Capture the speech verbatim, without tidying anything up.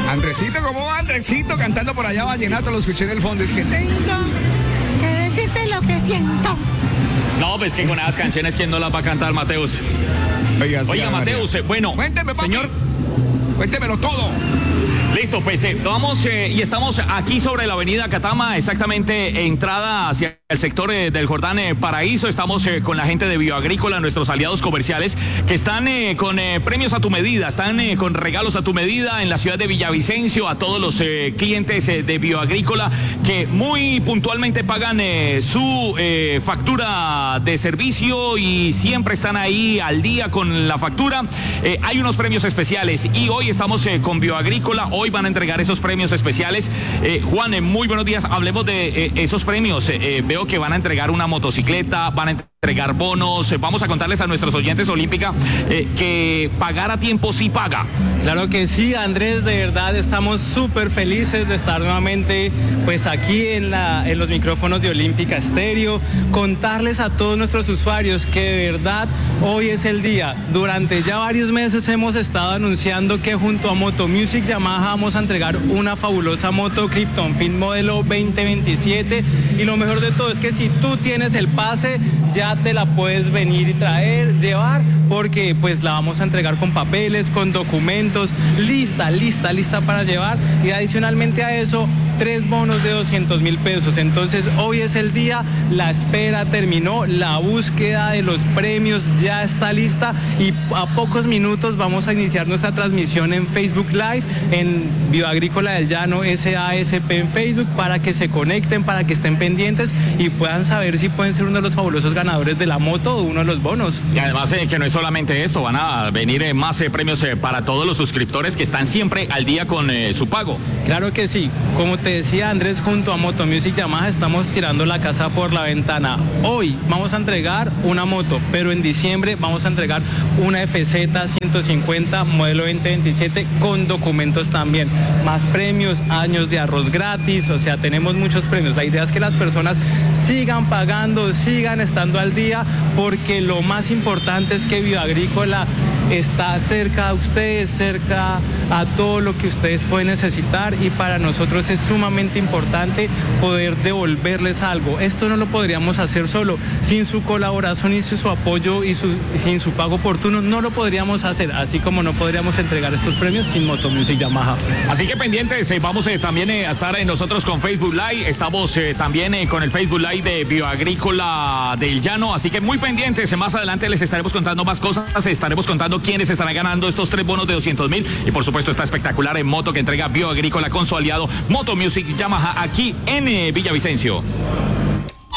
Andresito, ¿cómo va Andresito? Cantando por allá vallenato, lo escuché en el fondo. Es que tengo que decirte lo que siento. No, pues que con esas canciones, ¿quién no las va a cantar, Mateus? Oiga, sí, Oiga Mateus, eh, bueno. Cuénteme, papi. Señor. Cuéntemelo todo. Listo, pues eh, vamos eh, y estamos aquí sobre la avenida Catama, exactamente entrada hacia el sector eh, del Jordán eh, Paraíso. Estamos eh, con la gente de Bioagrícola, nuestros aliados comerciales, que están eh, con eh, premios a tu medida, están eh, con regalos a tu medida en la ciudad de Villavicencio, a todos los eh, clientes eh, de Bioagrícola que muy puntualmente pagan eh, su eh, factura de servicio y siempre están ahí al día con la factura. Eh, hay unos premios especiales y hoy estamos eh, con Bioagrícola. Hoy van a entregar esos premios especiales. Eh, Juan, eh, muy buenos días. Hablemos de eh, esos premios. Eh, eh, veo que van a entregar una motocicleta, van a entregar bonos. Eh, vamos a contarles a nuestros oyentes Olímpica eh, que pagar a tiempo sí paga. Claro que sí, Andrés, de verdad estamos súper felices de estar nuevamente pues aquí en, la, en los micrófonos de Olímpica Estéreo, contarles a todos nuestros usuarios que de verdad hoy es el día. Durante ya varios meses hemos estado anunciando que junto a Moto Music Yamaha vamos a entregar una fabulosa moto Krypton Fit modelo veinte veintisiete y lo mejor de todo es que si tú tienes el pase ya te la puedes venir y traer, llevar, porque pues la vamos a entregar con papeles, con documentos, lista, lista, lista para llevar y adicionalmente a eso tres bonos de doscientos mil pesos. Entonces hoy es el día, la espera terminó, la búsqueda de los premios ya está lista y a pocos minutos vamos a iniciar nuestra transmisión en Facebook Live, en Bioagrícola del Llano S A S P en Facebook, para que se conecten, para que estén pendientes y puedan saber si pueden ser uno de los fabulosos ganadores de la moto o uno de los bonos. Y además eh, que no es solamente esto, van a venir eh, más eh, premios eh, para todos los suscriptores que están siempre al día con eh, su pago. Claro que sí, como te decía Andrés, junto a Moto Music Yamaha estamos tirando la casa por la ventana. Hoy vamos a entregar una moto, pero en diciembre vamos a entregar una F Z ciento cincuenta modelo veinte veintisiete con documentos también. Más premios, años de arroz gratis, o sea, tenemos muchos premios. La idea es que las personas sigan pagando, sigan estando al día, porque lo más importante es que Bioagrícola está cerca a ustedes, cerca a todo lo que ustedes pueden necesitar y para nosotros es sumamente importante poder devolverles algo. Esto no lo podríamos hacer solo, sin su colaboración y sin su apoyo y su, sin su pago oportuno no lo podríamos hacer, así como no podríamos entregar estos premios sin Moto Music Yamaha. Así que pendientes, eh, vamos eh, también eh, a estar eh, nosotros con Facebook Live, estamos eh, también eh, con el Facebook Live de Bioagrícola del Llano, así que muy pendientes, eh, más adelante les estaremos contando más cosas, estaremos contando quiénes estarán ganando estos tres bonos de doscientos mil y por supuesto esta espectacular en moto que entrega Bioagrícola con su aliado Moto Music Yamaha aquí en eh, Villavicencio.